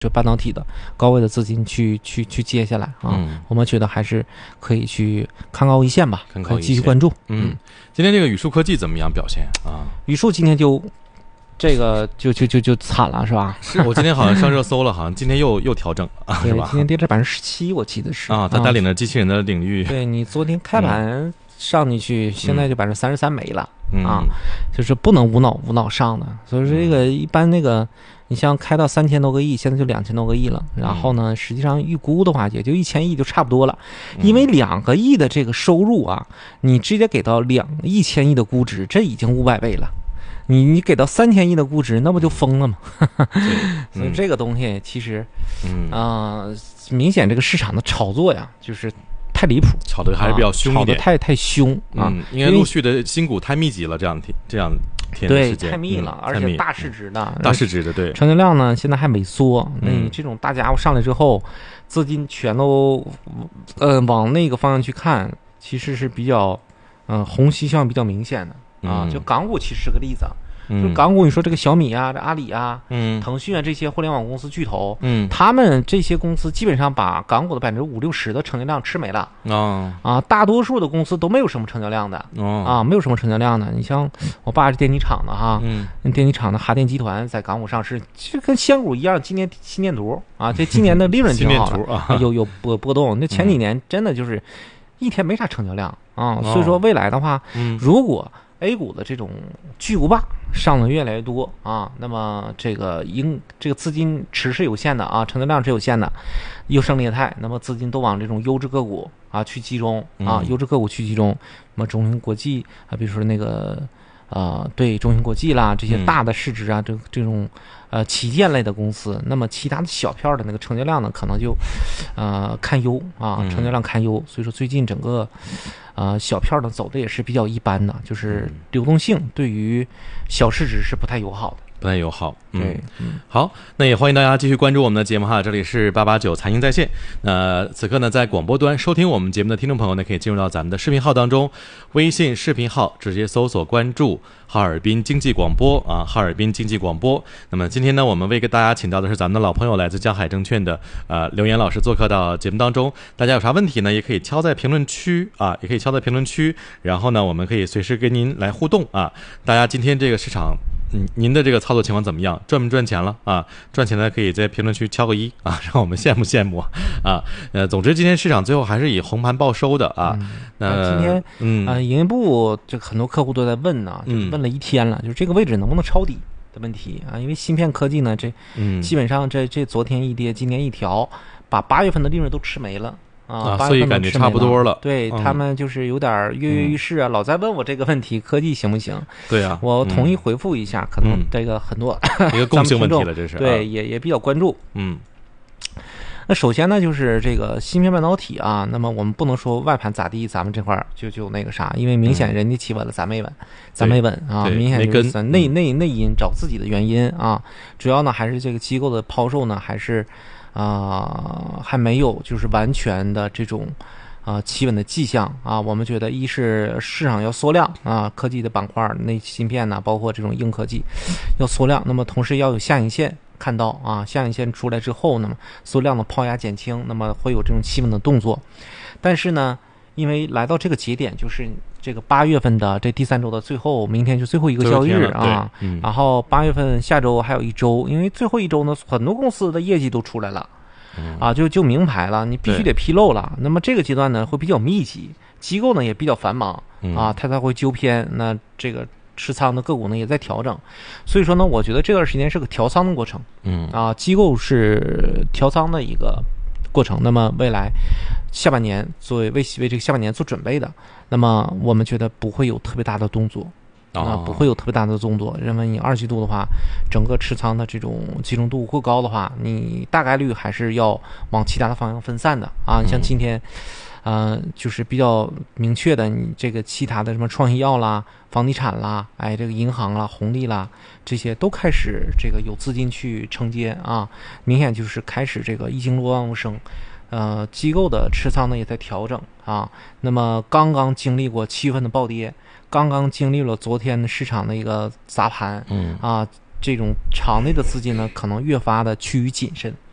这半导体的高位的资金去接下来啊，我们觉得还是可以去看高一线吧，可以继续关注。 今天这个宇树科技怎么样表现啊？ 宇树今天就惨了是吧？ 是我今天好像上热搜了，好像今天又调整啊，是吧？ 今天跌了17%，我记得是啊，它带领了机器人的领域。 对，你昨天开盘上进去，现在就33%没了啊，就是不能无脑上的。所以说这个一般那个。你像开到3000多个亿，现在就2000多个亿了。然后呢，实际上预估的话，也就1000亿就差不多了。因为2个亿的这个收入啊，你直接给到1000亿的估值，这已经500倍了。你给到3000亿的估值，那不就疯了吗？所以这个东西其实，明显这个市场的炒作呀，就是太离谱， 炒的还是比较凶一点， 炒的太凶啊！ 应该陆续的新股太密集了，这样对，太密了，而且大市值的， 对， 成交量呢现在还萎缩。你这种大家伙上来之后，资金全都往那个方向去看，其实是比较虹吸效应比较明显的啊。就港股其实是个例子。就港股，你说这个小米啊、这阿里啊、腾讯啊这些互联网公司巨头，他们这些公司基本上把港股的50%-60%的成交量吃没了大多数的公司都没有什么成交量的没有什么成交量的。你像我爸是电机厂的哈，电机厂的哈电集团在港股上市，其实跟仙股一样，今年心电图啊，这今年的利润挺好的有波动。那前几年真的就是一天没啥成交量所以说未来的话，如果A 股的这种巨无霸上的越来越多那么这个资金池是有限的成交量是有限的，优胜劣汰，那么资金都往这种优质个股去集中优质个股去集中。那么中芯国际比如说那个对中芯国际啦这些大的市值这种旗舰类的公司，那么其他的小票的那个成交量呢，可能就堪忧成交量堪忧。所以说最近整个小票呢走的也是比较一般的，就是流动性对于小市值是不太友好的。 对，好，那也欢迎大家继续关注我们的节目哈，这里是889财经在线。此刻呢，在广播端收听我们节目的听众朋友呢，可以进入到咱们的视频号当中，微信视频号直接搜索关注哈尔滨经济广播哈尔滨经济广播。那么今天呢，我们为大家请到的是咱们的老朋友，来自江海证券的刘岩老师做客到节目当中。大家有啥问题呢，也可以敲在评论区然后呢，我们可以随时跟您来互动大家今天这个市场。您的这个操作情况怎么样？赚不赚钱了赚钱的可以在评论区敲个1让我们羡慕总之今天市场最后还是以红盘报收的今天营业部这很多客户都在问呢，就问了一天了，就是这个位置能不能抄底的问题因为芯片科技呢，这基本上这昨天一跌，今天一调，把8月份的利润都吃没了。 所以感觉差不多了。 对他们就是有点跃跃欲试老在问我这个问题，科技行不行？ 对我统一回复一下，可能这个很多一个共性问题了，这是对，也比较关注。那首先呢，就是这个芯片半导体那么我们不能说外盘咋地，咱们这块就那个啥，因为明显人家企稳了，咱没稳明显就是内因找自己的原因主要呢还是这个机构的抛售呢，还是。还没有就是完全的这种企稳的迹象我们觉得一是市场要缩量科技的板块内芯片包括这种硬科技要缩量，那么同时要有下影线看到下影线出来之后，那么缩量的抛压减轻，那么会有这种企稳的动作。但是呢，因为来到这个节点，就是这个8月份的这第3周的最后，明天就最后一个交易日然后8月份下周还有1周，因为最后1周呢，很多公司的业绩都出来了就明牌了，你必须得披露了。那么这个阶段呢会比较密集，机构呢也比较繁忙它才会纠偏，那这个持仓的个股呢也在调整，所以说呢，我觉得这段时间是个调仓的过程机构是调仓的一个过程。那么未来下半年为这个下半年做准备的，那么我们觉得不会有特别大的动作不会有特别大的动作。认为你2季度的话，整个持仓的这种集中度过高的话，你大概率还是要往其他的方向分散的你像今天就是比较明确的，你这个其他的什么创医药啦、房地产啦、这个银行啦、红利啦，这些都开始这个有资金去承接明显就是开始这个一经落万物生。机构的持仓呢也在调整那么刚刚经历过7月份的暴跌，刚刚经历了昨天的市场的一个砸盘这种场内的资金呢可能越发的趋于谨慎